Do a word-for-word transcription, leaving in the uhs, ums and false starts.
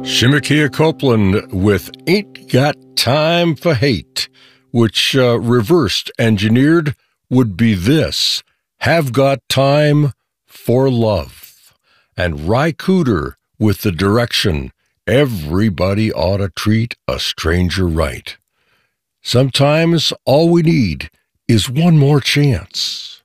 Shimikia Copeland with Ain't Got Time for Hate, which uh, reversed engineered would be this: Have Got Time for Love. And Ry Cooder with the direction, Everybody ought to treat a stranger right. Sometimes all we need is one more chance.